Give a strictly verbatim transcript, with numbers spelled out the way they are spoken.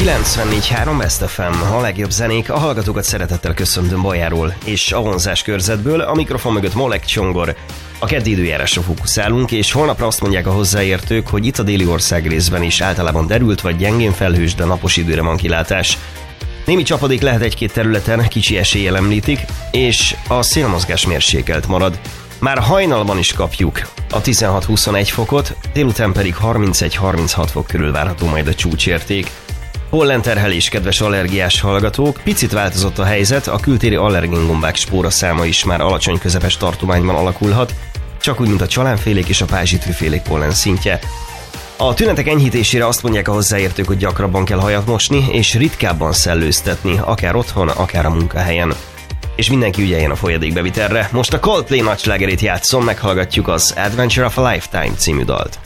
kilencvennégy három Best ef em, a legjobb zenék, a hallgatókat szeretettel köszöntöm Bajáról és a vonzás körzetből, a mikrofon mögött Molek Csongor. A keddi időjárásra fókuszálunk, és holnapra azt mondják a hozzáértők, hogy itt a déli ország részben is általában derült vagy gyengén felhős, de napos időre van kilátás. Némi csapadék lehet egy-két területen, kicsi eséllyel említik, és a szélmozgás mérsékelt marad. Már hajnalban is kapjuk a tizenhat-huszonegy fokot, délután pedig harmincegy-harminchat fok körül várható majd a csúcsérték. Pollenterhelés, kedves allergiás hallgatók, picit változott a helyzet, a kültéri allergéngombák spóraszáma is már alacsony közepes tartományban alakulhat, csak úgy, mint a csalánfélék és a pázsitrüfélék pollen szintje. A tünetek enyhítésére azt mondják a hozzáértők, hogy gyakrabban kell hajat mosni, és ritkábban szellőztetni, akár otthon, akár a munkahelyen. És mindenki ügyeljen a folyadékbevitelre. Most a Coldplay nagyslágerét játszom, meghallgatjuk az Adventure of a Lifetime című dalt.